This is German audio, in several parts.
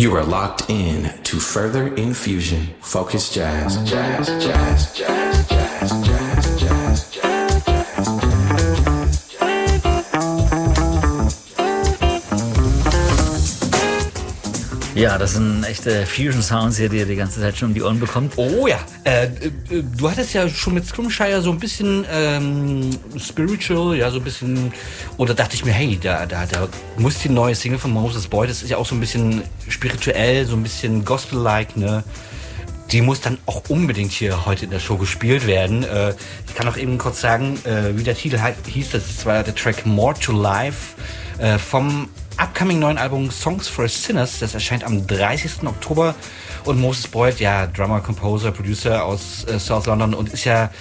You are locked in to Further Infusion. Focus Jazz. Jazz, jazz, jazz, jazz, jazz, jazz, jazz. Ja, das sind echte Fusion-Sounds hier, die ihr die ganze Zeit schon um die Ohren bekommt. Oh ja, du hattest ja schon mit Scrimshire so ein bisschen spiritual, ja, so ein bisschen, oder dachte ich mir, hey, da muss die neue Single von Moses Boyd, das ist ja auch so ein bisschen spirituell, so ein bisschen Gospel-like, ne? Die muss dann auch unbedingt hier heute in der Show gespielt werden. Ich kann auch eben kurz sagen, wie der Titel hieß, das war der Track More to Life vom upcoming neuen Album Songs for Sinners. Das erscheint am 30. Oktober. Und Moses Boyd, ja, Drummer, Composer, Producer aus South London und ist ja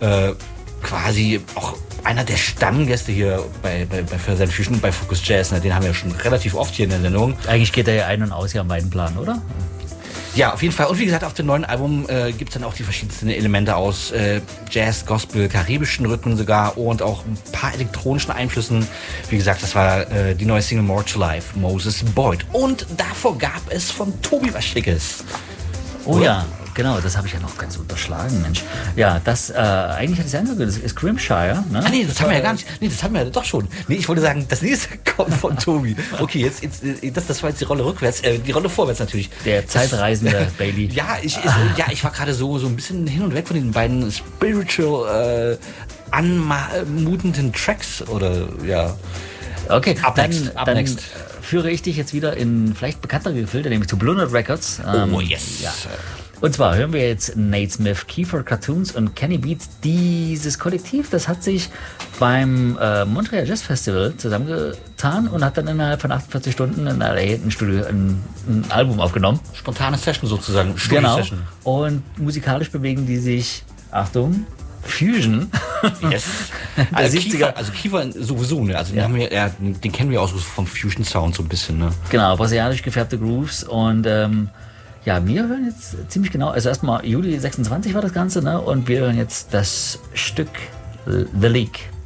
quasi auch einer der Stammgäste hier bei Further Infusion, bei Focus Jazz. Ne? Den haben wir ja schon relativ oft hier in der Sendung. Eigentlich geht er ja ein- und aus hier am Weidenplan, oder? Ja, auf jeden Fall. Und wie gesagt, auf dem neuen Album gibt es dann auch die verschiedensten Elemente aus Jazz, Gospel, karibischen Rhythmen sogar und auch ein paar elektronischen Einflüssen. Wie gesagt, das war die neue Single More to Life, Moses Boyd. Und davor gab es von Tobi was Schickes. Oh ja, genau, das habe ich ja noch ganz unterschlagen, Mensch. Ja, das, eigentlich hatte ich sagen können, das ist Scrimshire, ne? Ah nee, das haben wir ja gar nicht. Nee, das haben wir ja doch schon. Nee, ich wollte sagen, das nächste kommt von Tobi. Okay, jetzt das war jetzt die Rolle rückwärts, die Rolle vorwärts natürlich. Der zeitreisende Bailey. Ja, ich war gerade so ein bisschen hin und weg von den beiden spiritual anmutenden Tracks oder ja. Okay, Up next. Führe ich dich jetzt wieder in vielleicht bekanntere Gefilde, nämlich zu Blue Note Records. Oh yes. Ja. Und zwar hören wir jetzt Nate Smith, Kiefer Cartoons und Kenny Beats. Dieses Kollektiv, das hat sich beim Montreal Jazz Festival zusammengetan und hat dann innerhalb von 48 Stunden in LA ein Studio ein Album aufgenommen. Spontane Session sozusagen. Genau. Und musikalisch bewegen die sich, Achtung, Fusion. Yes. Also Kiefer sowieso, ne? Also den kennen wir auch so vom Fusion Sound so ein bisschen, ne? Genau, brasilianisch gefärbte Grooves und ja, wir hören jetzt ziemlich genau, also erstmal Juli 26 war das Ganze, ne? Und wir hören jetzt das Stück The Leak.